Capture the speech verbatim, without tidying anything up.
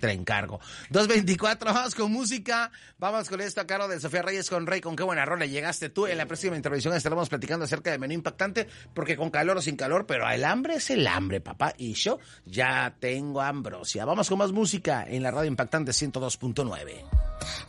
te la encargo. dos veinticuatro, vamos con música. Vamos con esto a cargo de Sofía Reyes con Rey. Con qué buena rola llegaste tú. En la próxima intervención estaremos platicando acerca del menú impactante, porque con calor o sin calor, pero el hambre es el hambre, papá. Y yo ya tengo ambrosia. Vamos con más música en la radio Impactante ciento dos punto nueve.